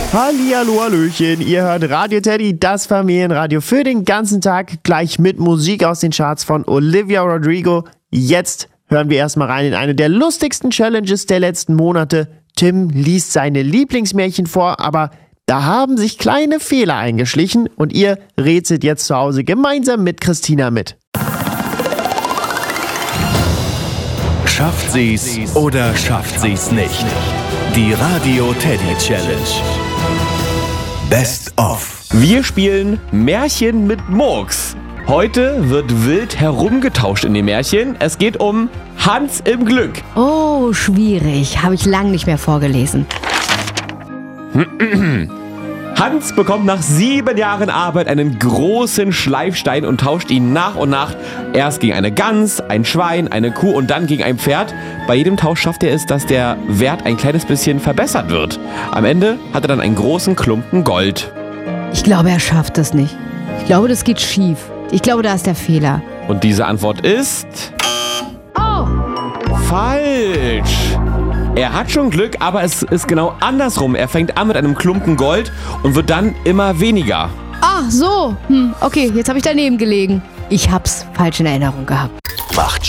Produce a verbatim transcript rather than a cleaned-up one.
Hallihallo, hallöchen, ihr hört Radio Teddy, das Familienradio für den ganzen Tag, gleich mit Musik aus den Charts von Olivia Rodrigo. Jetzt hören wir erstmal rein in eine der lustigsten Challenges der letzten Monate. Tim liest seine Lieblingsmärchen vor, aber da haben sich kleine Fehler eingeschlichen und ihr rätselt jetzt zu Hause gemeinsam mit Christina mit. Schafft sie's oder schafft sie's nicht? Die Radio Teddy Challenge. Best of. Wir spielen Märchen mit Murks. Heute wird wild herumgetauscht in den Märchen. Es geht um Hans im Glück. Oh, schwierig. Habe ich lang nicht mehr vorgelesen. Hans bekommt nach sieben Jahren Arbeit einen großen Schleifstein und tauscht ihn nach und nach erst gegen eine Gans, ein Schwein, eine Kuh und dann gegen ein Pferd. Bei jedem Tausch schafft er es, dass der Wert ein kleines bisschen verbessert wird. Am Ende hat er dann einen großen Klumpen Gold. Ich glaube, er schafft es nicht. Ich glaube, das geht schief. Ich glaube, da ist der Fehler. Und diese Antwort ist... Oh! Falsch! Er hat schon Glück, aber es ist genau andersrum. Er fängt an mit einem Klumpen Gold und wird dann immer weniger. Ah, so. Hm, okay, jetzt habe ich daneben gelegen. Ich hab's falsch in Erinnerung gehabt. Macht